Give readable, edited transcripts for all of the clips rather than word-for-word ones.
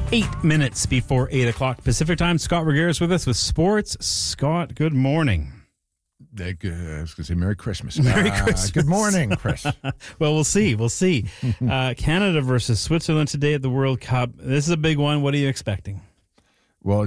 8 minutes before 8 o'clock Pacific time. Scott Regeres with us with sports. Scott, good morning. I was going to say Merry Christmas. Merry Christmas. Good morning, Chris. Well, we'll see. Canada versus Switzerland today at the World Cup. This is a big one. What are you expecting? Well,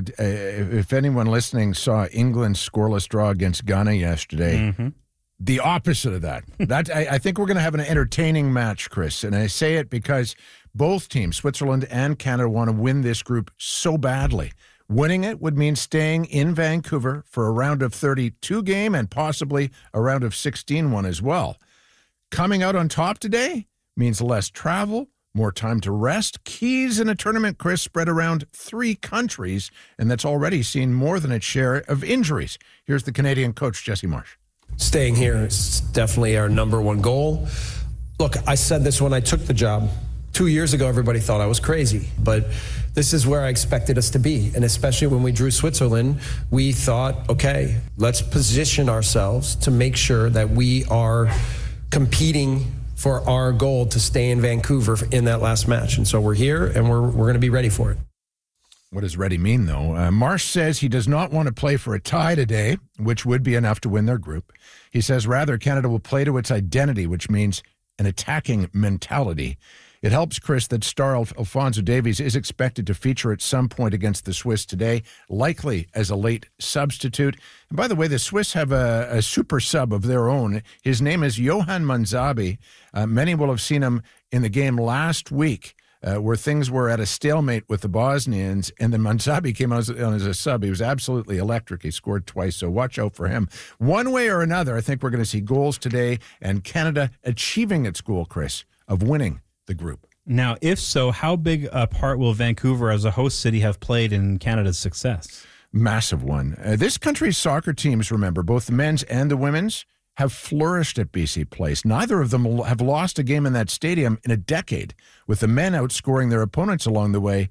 if anyone listening saw England's scoreless draw against Ghana yesterday, the opposite of that. I think we're going to have an entertaining match, Chris. And I say it because both teams, Switzerland and Canada, want to win this group so badly. Winning it would mean staying in Vancouver for a round of 32 game and possibly a round of 16 one as well. Coming out on top today means less travel, more time to rest. Keys in a tournament, Chris, spread around 3 countries, and that's already seen more than its share of injuries. Here's the Canadian coach, Jesse Marsh. Staying here is definitely our number one goal. Look, I said this when I took the job. 2 years ago, everybody thought I was crazy, but this is where I expected us to be. And especially when we drew Switzerland, we thought, okay, let's position ourselves to make sure that we are competing for our goal to stay in Vancouver in that last match. And so we're here, and we're going to be ready for it. What does ready mean, though? Marsh says he does not want to play for a tie today, which would be enough to win their group. He says rather Canada will play to its identity, which means an attacking mentality. It helps, Chris, that star Alphonso Davies is expected to feature at some point against the Swiss today, likely as a late substitute. And by the way, the Swiss have a super sub of their own. His name is Johan Manzabi. Many will have seen him in the game last week, where things were at a stalemate with the Bosnians, and then Manzabi came on as a sub. He was absolutely electric. He scored twice, so watch out for him. One way or another, I think we're going to see goals today, and Canada achieving its goal, Chris, of winning the group. Now, if so, how big a part will Vancouver as a host city have played in Canada's success? Massive one. This country's soccer teams, remember, both the men's and the women's, have flourished at BC Place. Neither of them have lost a game in that stadium in a decade, with the men outscoring their opponents along the way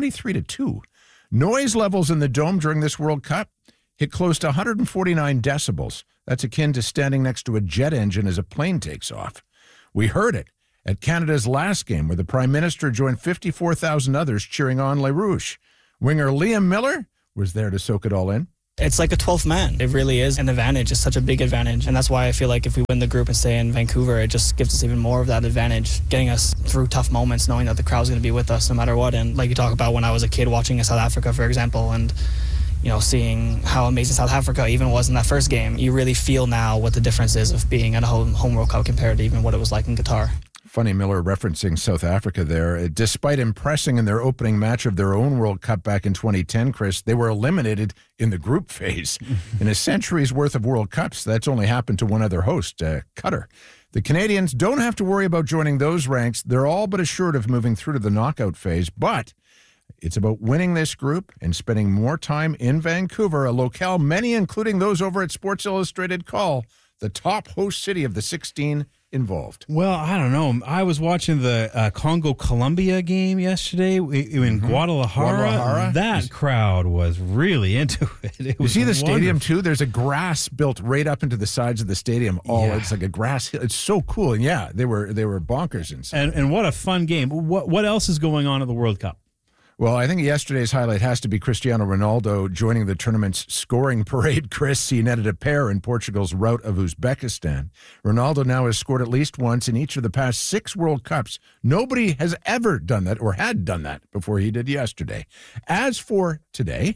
23-2. Noise levels in the Dome during this World Cup hit close to 149 decibels. That's akin to standing next to a jet engine as a plane takes off. We heard it at Canada's last game, where the Prime Minister joined 54,000 others cheering on Les Rouges. Winger Liam Miller was there to soak it all in. It's like a 12th man. It really is an advantage. It's such a big advantage. And that's why I feel like if we win the group and stay in Vancouver, it just gives us even more of that advantage, getting us through tough moments, knowing that the crowd's going to be with us no matter what. And like you talk about when I was a kid watching South Africa, for example, and seeing how amazing South Africa even was in that first game, you really feel now what the difference is of being at a home World Cup compared to even what it was like in Qatar. Funny Miller referencing South Africa there. Despite impressing in their opening match of their own World Cup back in 2010, Chris, they were eliminated in the group phase. In a century's worth of World Cups, that's only happened to one other host, Qatar. The Canadians don't have to worry about joining those ranks. They're all but assured of moving through to the knockout phase, but it's about winning this group and spending more time in Vancouver, a locale many, including those over at Sports Illustrated, call the top host city of the 16 involved. Well, I don't know. I was watching the Congo-Colombia game yesterday in Guadalajara. That crowd was really into it. You see the stadium, too? There's a grass built right up into the sides of the stadium. It's like a grass hill. It's so cool. And yeah, they were bonkers inside. And what a fun game. What else is going on at the World Cup? Well, I think yesterday's highlight has to be Cristiano Ronaldo joining the tournament's scoring parade. Chris, he netted a pair in Portugal's rout of Uzbekistan. Ronaldo now has scored at least once in each of the past 6 World Cups. Nobody has ever done that or had done that before he did yesterday. As for today,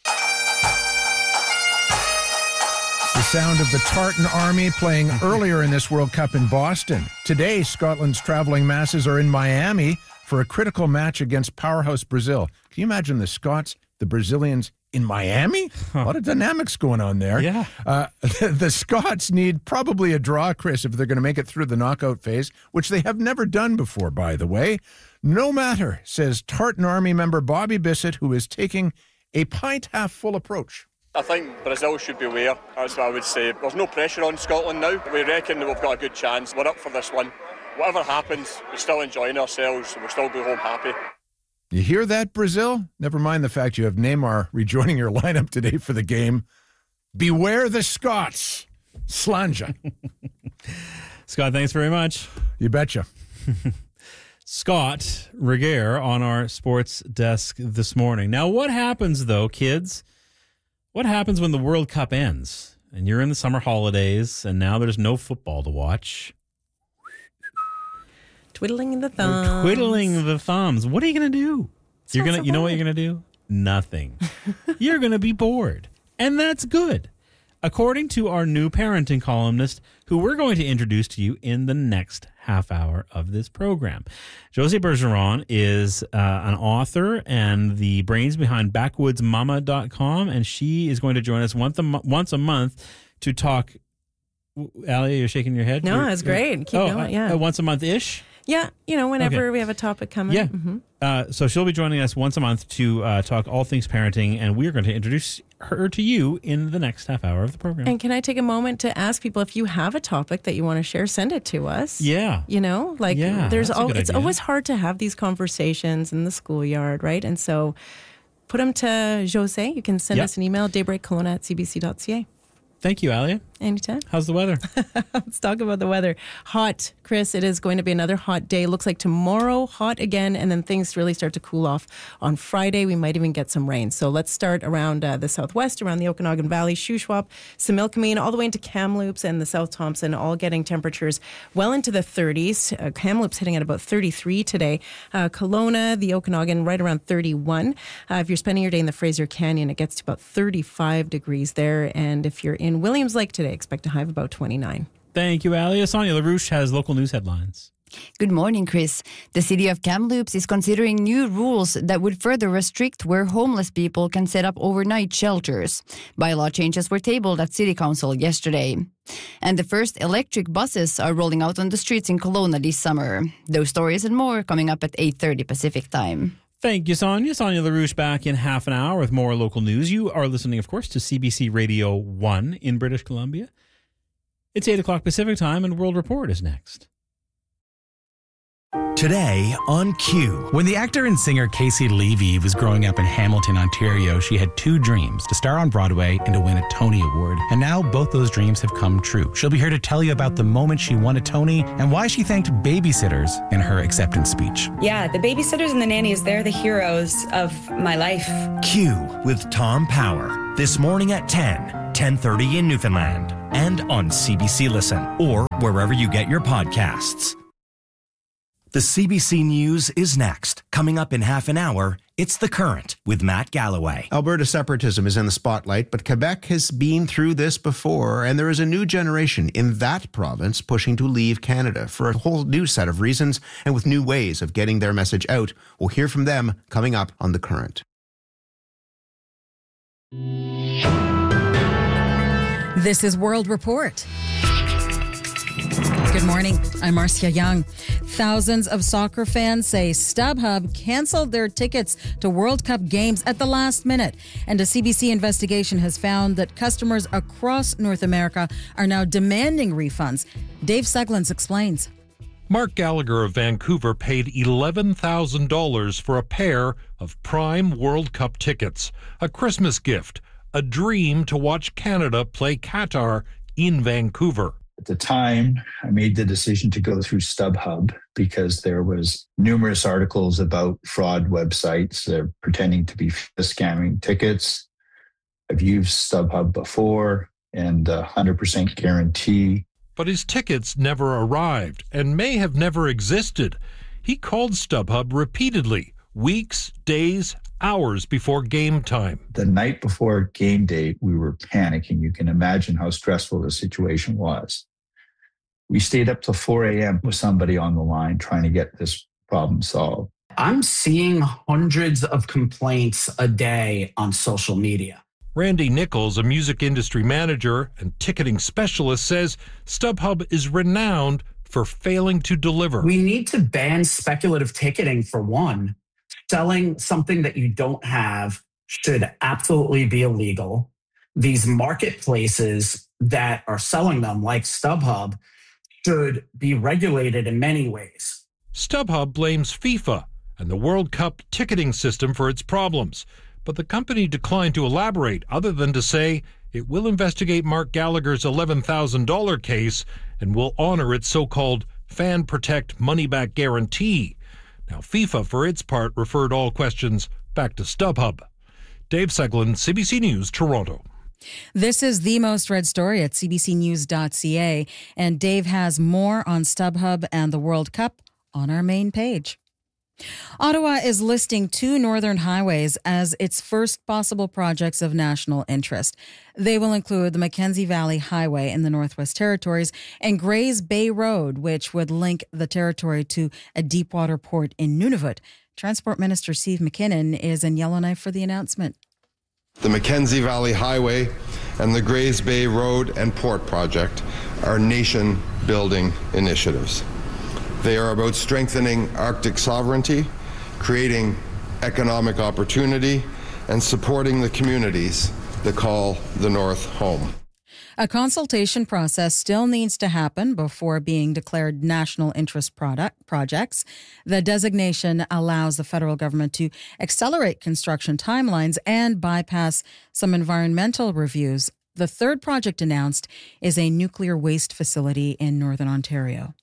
it's the sound of the Tartan Army playing earlier in this World Cup in Boston. Today, Scotland's traveling masses are in Miami for a critical match against powerhouse Brazil. Can you imagine the Scots, the Brazilians in Miami? A lot of dynamics going on there. Yeah. The Scots need probably a draw, Chris, if they're going to make it through the knockout phase, which they have never done before, by the way. No matter, says Tartan Army member Bobby Bissett, who is taking a pint-half-full approach. I think Brazil should be aware. That's what I would say. There's no pressure on Scotland now. We reckon that we've got a good chance. We're up for this one. Whatever happens, we're still enjoying ourselves and we'll still go home happy. You hear that, Brazil? Never mind the fact you have Neymar rejoining your lineup today for the game. Beware the Scots. Slanja. Scott, thanks very much. You betcha. Scott Regehr on our sports desk this morning. Now, what happens, though, kids? What happens when the World Cup ends and you're in the summer holidays and now there's no football to watch? Twiddling the thumbs. Twiddling the thumbs. What are you going to do? You know what you're going to do? Nothing. You're going to be bored. And that's good. According to our new parenting columnist, who we're going to introduce to you in the next half hour of this program. Josie Bergeron is an author and the brains behind backwoodsmama.com, and she is going to join us once a month to talk. Allie, you're shaking your head? No, it's great. Keep going, yeah. Once a month-ish? Yeah, whenever we have a topic coming. Yeah. Mm-hmm. So she'll be joining us once a month to talk all things parenting, and we're going to introduce her to you in the next half hour of the program. And can I take a moment to ask people, if you have a topic that you want to share, send it to us. Yeah. It's always hard to have these conversations in the schoolyard, right? And so put them to Jose. You can send us an email, daybreakkelowna@cbc.ca. Thank you, Alia. Anytime. How's the weather? Let's talk about the weather. Hot, Chris. It is going to be another hot day. Looks like tomorrow, hot again, and then things really start to cool off on Friday. We might even get some rain. So let's start around the southwest, around the Okanagan Valley, Shuswap, Similkameen, all the way into Kamloops and the South Thompson, all getting temperatures well into the 30s. Kamloops hitting at about 33 today. Kelowna, the Okanagan, right around 31. If you're spending your day in the Fraser Canyon, it gets to about 35 degrees there. And if you're in Williams Lake today, expect a high of about 29. Thank you, Alia. Sonia LaRouche has local news headlines. Good morning, Chris. The city of Kamloops is considering new rules that would further restrict where homeless people can set up overnight shelters. Bylaw changes were tabled at City Council yesterday. And the first electric buses are rolling out on the streets in Kelowna this summer. Those stories and more coming up at 8:30 Pacific time. Thank you, Sonia. Sonia LaRouche back in half an hour with more local news. You are listening, of course, to CBC Radio 1 in British Columbia. It's 8 o'clock Pacific time, and World Report is next. Today on Q. When the actor and singer Casey Levy was growing up in Hamilton, Ontario, she had two dreams: to star on Broadway and to win a Tony Award. And now both those dreams have come true. She'll be here to tell you about the moment she won a Tony and why she thanked babysitters in her acceptance speech. Yeah, the babysitters and the nannies, they're the heroes of my life. Q with Tom Power. This morning at 10:30 in Newfoundland. And on CBC Listen or wherever you get your podcasts. The CBC News is next. Coming up in half an hour, it's The Current with Matt Galloway. Alberta separatism is in the spotlight, but Quebec has been through this before, and there is a new generation in that province pushing to leave Canada for a whole new set of reasons and with new ways of getting their message out. We'll hear from them coming up on The Current. This is World Report. Good morning. I'm Marcia Young. Thousands of soccer fans say StubHub canceled their tickets to World Cup games at the last minute. And a CBC investigation has found that customers across North America are now demanding refunds. Dave Seglins explains. Mark Gallagher of Vancouver paid $11,000 for a pair of Prime World Cup tickets, a Christmas gift, a dream to watch Canada play Qatar in Vancouver. At the time, I made the decision to go through StubHub because there was numerous articles about fraud websites that are pretending to be scamming tickets. I've used StubHub before and 100% guarantee. But his tickets never arrived and may have never existed. He called StubHub repeatedly, weeks, days, hours before game time. The night before game day, we were panicking. You can imagine how stressful the situation was. We stayed up till 4 a.m. with somebody on the line trying to get this problem solved. I'm seeing hundreds of complaints a day on social media. Randy Nichols, a music industry manager and ticketing specialist, says StubHub is renowned for failing to deliver. We need to ban speculative ticketing for one. Selling something that you don't have should absolutely be illegal. These marketplaces that are selling them, like StubHub, should be regulated in many ways. StubHub blames FIFA and the World Cup ticketing system for its problems, but the company declined to elaborate other than to say it will investigate Mark Gallagher's $11,000 case and will honor its so-called Fan Protect money-back guarantee. Now, FIFA, for its part, referred all questions back to StubHub. Dave Seglin, CBC News, Toronto. This is the most read story at cbcnews.ca, and Dave has more on StubHub and the World Cup on our main page. Ottawa is listing 2 northern highways as its first possible projects of national interest. They will include the Mackenzie Valley Highway in the Northwest Territories and Grays Bay Road, which would link the territory to a deepwater port in Nunavut. Transport Minister Steve McKinnon is in Yellowknife for the announcement. The Mackenzie Valley Highway and the Grays Bay Road and Port project are nation-building initiatives. They are about strengthening Arctic sovereignty, creating economic opportunity, and supporting the communities that call the North home. A consultation process still needs to happen before being declared national interest projects. The designation allows the federal government to accelerate construction timelines and bypass some environmental reviews. The third project announced is a nuclear waste facility in Northern Ontario.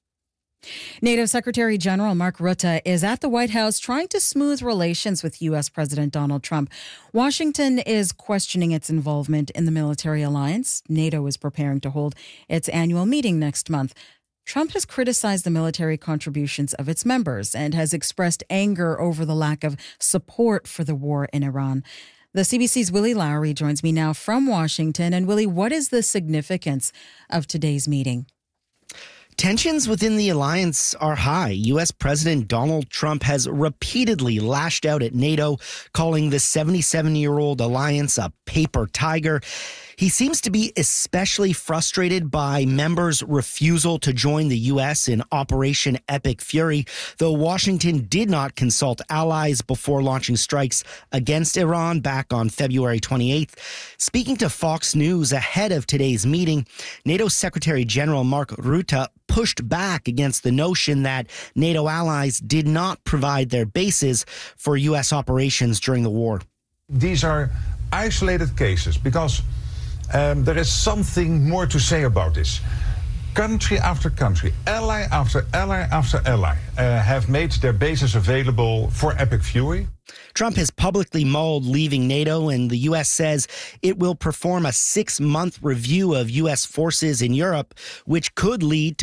NATO Secretary General Mark Rutte is at the White House trying to smooth relations with U.S. President Donald Trump. Washington is questioning its involvement in the military alliance. NATO is preparing to hold its annual meeting next month. Trump has criticized the military contributions of its members and has expressed anger over the lack of support for the war in Iran. The CBC's Willie Lowry joins me now from Washington. And Willie, what is the significance of today's meeting? Tensions within the alliance are high. U.S. President Donald Trump has repeatedly lashed out at NATO, calling the 77-year-old alliance a paper tiger. He seems to be especially frustrated by members' refusal to join the U.S. in Operation Epic Fury, though Washington did not consult allies before launching strikes against Iran back on February 28th. Speaking to Fox News ahead of today's meeting, NATO Secretary General Mark Rutte pushed back against the notion that NATO allies did not provide their bases for U.S. operations during the war. These are isolated cases because there is something more to say about this. Country after country, ally after ally after ally have made their bases available for Epic Fury. Trump has publicly mulled leaving NATO, and the U.S. says it will perform a 6-month review of U.S. forces in Europe, which could lead to